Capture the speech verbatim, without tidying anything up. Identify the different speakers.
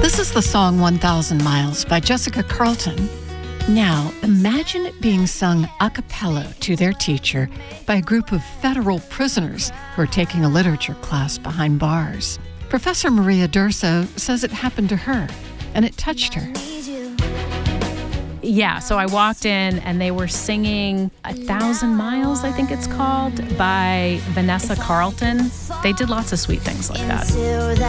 Speaker 1: This is the song one thousand miles by Jessica Carlton. Now, imagine it being sung a cappella to their teacher by a group of federal prisoners who are taking a literature class behind bars. Professor Maria Durso says it happened to her, and it touched her.
Speaker 2: Yeah, so I walked in and they were singing A Thousand Miles, I think it's called, by Vanessa Carlton. They did lots of sweet things like that.